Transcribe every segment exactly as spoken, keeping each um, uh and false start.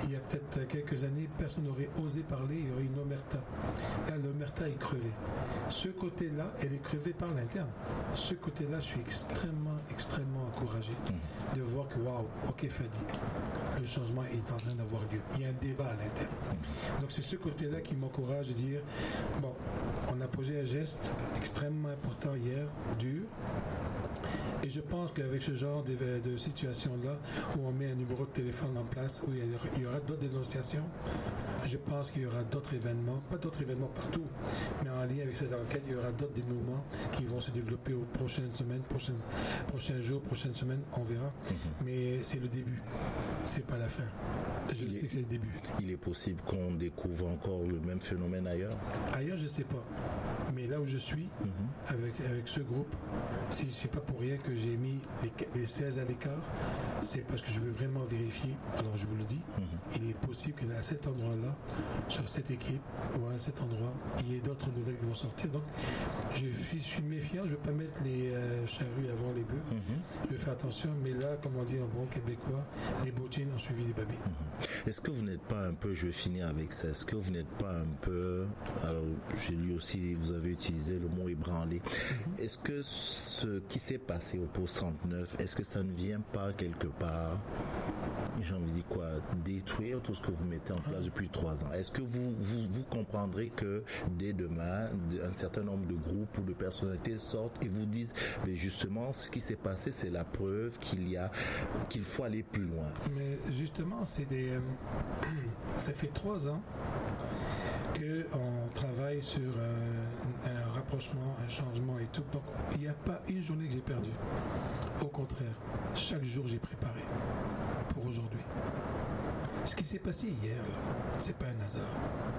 il y a peut-être quelques années, personne n'aurait osé parler, il y aurait une omerta. Là, l'omerta est crevée. Ce côté-là, elle est crevée par l'interne. Ce côté-là, je suis extrêmement, extrêmement encouragé mmh. de voir que, waouh, ok Fadi, le changement est en train d'avoir lieu. Il y a un débat à l'interne. Mmh. Donc c'est ce côté-là qui m'encourage de dire, bon, on a posé un geste extrêmement important hier, dur. Et je pense qu'avec ce genre de, de situation-là, où on met un numéro de téléphone en place, où il y, a, il y aura d'autres dénonciations, je pense qu'il y aura d'autres événements, pas d'autres événements partout, mais en lien avec cette enquête, il y aura d'autres dénouements qui vont se développer aux prochaines semaines, prochaines, prochains jours, prochaines semaines, on verra. Mm-hmm. Mais c'est le début, c'est pas la fin. Je il sais est, que c'est le début. Il est possible qu'on découvre encore le même phénomène ailleurs? Ailleurs, je sais pas. Mais là où je suis, mm-hmm. avec, avec ce groupe, si c'est pas pour rien que j'ai mis les, les seize à l'écart, c'est parce que je veux vraiment vérifier. Alors je vous le dis, mm-hmm. il est possible qu'à cet endroit-là, sur cette équipe, ou à cet endroit, il y ait d'autres nouvelles qui vont sortir. Donc je suis, je suis méfiant, je ne veux pas mettre les euh, charrues avant les bœufs. Mm-hmm. Je vais faire attention, mais là, comme on dit en bon québécois, les bottines ont suivi les babines. Mm-hmm. Est-ce que vous n'êtes pas un peu, je vais finir avec ça, est-ce que vous n'êtes pas un peu, alors j'ai lu aussi, vous avez utilisé le mot ébranlé, mm-hmm. est-ce que ce qui s'est passé au poste trente-neuf, est-ce que ça ne vient pas quelque part, j'ai envie de dire quoi, détruire tout ce que vous mettez en place depuis trois ans? Est-ce que vous, vous, vous comprendrez que dès demain, un certain nombre de groupes ou de personnalités sortent et vous disent, mais justement, ce qui s'est passé, c'est la preuve qu'il y a, qu'il faut aller plus loin? Mais justement, c'est des, euh, ça fait trois ans qu'on travaille sur euh, un rapprochement, un changement et tout. Donc, il n'y a pas une journée que j'ai perdue. Au contraire, chaque jour, j'ai préparé pour aujourd'hui. Ce qui s'est passé hier, là, c'est pas un hasard.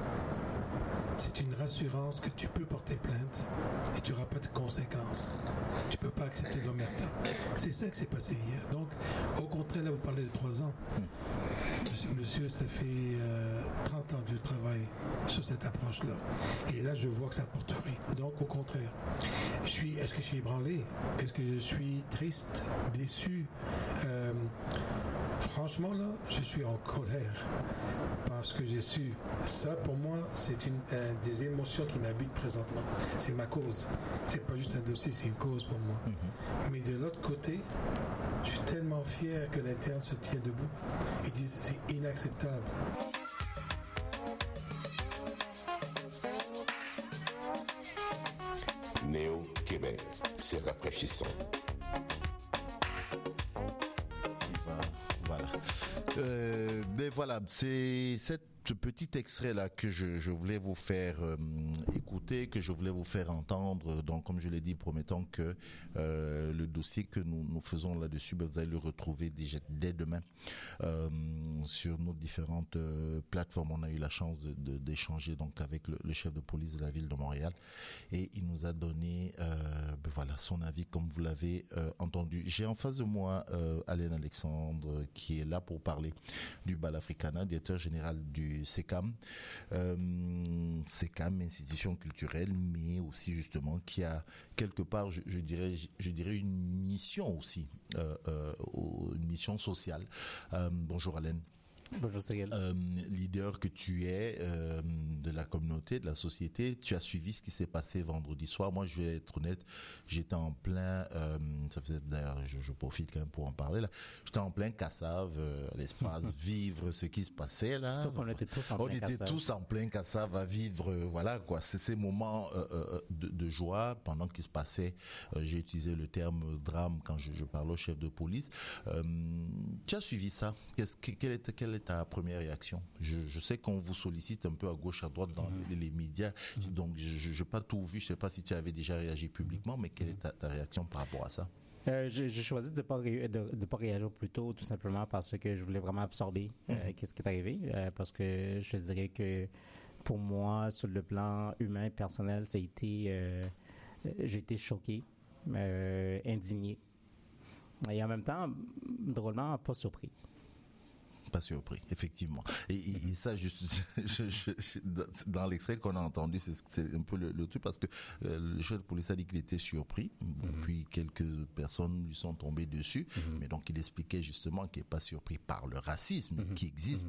C'est une rassurance que tu peux porter plainte et tu n'auras pas de conséquences. Tu ne peux pas accepter l'omerta. C'est ça qui s'est passé hier. Donc, au contraire, là, vous parlez de trois ans. Monsieur, ça fait euh, trente ans que je travaille sur cette approche-là. Et là, je vois que ça porte fruit. Donc, au contraire, je suis, est-ce que je suis ébranlé? Est-ce que je suis triste, déçu? euh, Franchement, là, je suis en colère parce que j'ai su. Ça, pour moi, c'est une euh, des émotions qui m'habitent présentement. C'est ma cause. C'est pas juste un dossier, c'est une cause pour moi. Mm-hmm. Mais de l'autre côté, je suis tellement fier que l'interne se tient debout. Ils disent c'est inacceptable. Néo-Québec, c'est rafraîchissant. Voilà. Euh, mais voilà, c'est cette ce petit extrait là que je, je voulais vous faire euh, écouter, que je voulais vous faire entendre. Donc, comme je l'ai dit, promettant que euh, le dossier que nous nous faisons là-dessus, ben, vous allez le retrouver déjà dès demain euh, sur nos différentes euh, plateformes. On a eu la chance de, de, d'échanger donc avec le, le chef de police de la ville de Montréal et il nous a donné euh, ben, voilà son avis comme vous l'avez euh, entendu. J'ai en face de moi euh, Alain Alexandre qui est là pour parler du Bal Africana, directeur général du C C A M, euh, C C A M, institution culturelle, mais aussi justement qui a quelque part, je, je dirais, je, je dirais une mission aussi, euh, euh, une mission sociale. Euh, bonjour Alain. Bonjour Cyril. Euh, leader que tu es euh, de la communauté, de la société, tu as suivi ce qui s'est passé vendredi soir. Moi, je vais être honnête, j'étais en plein, euh, ça faisait d'ailleurs, je, je profite quand même pour en parler là. J'étais en plein Cassave, euh, à l'espace, vivre ce qui se passait là. On était tous en On plein était Cassave. tous en plein Cassave à vivre, euh, voilà quoi. C'est ces moments euh, euh, de, de joie pendant qu'il se passait. Euh, j'ai utilisé le terme drame quand je, je parlais au chef de police. Euh, tu as suivi ça. Qu'est-ce que quelle est quelle est ta première réaction? je, je sais qu'on vous sollicite un peu à gauche, à droite dans mmh. les, les médias, mmh. donc je n'ai pas tout vu, je ne sais pas si tu avais déjà réagi publiquement, mais quelle est ta, ta réaction par rapport à ça? Euh, j'ai, j'ai choisi de ne pas, ré, de, de pas réagir plus tôt, tout simplement parce que je voulais vraiment absorber euh, mmh. qu'est-ce qui est arrivé, euh, parce que je dirais que pour moi, sur le plan humain, personnel, ça a été, euh, j'ai été choqué, euh, indigné, et en même temps, drôlement, pas surpris. Pas surpris, effectivement. Et, et, et ça, juste, je, je, je, dans l'extrait qu'on a entendu, c'est, c'est un peu le, le truc parce que euh, le chef de police a dit qu'il était surpris. Bon, mm-hmm. Puis quelques personnes lui sont tombées dessus, mm-hmm. mais donc il expliquait justement qu'il n'est pas surpris par le racisme mm-hmm. qui existe mm-hmm.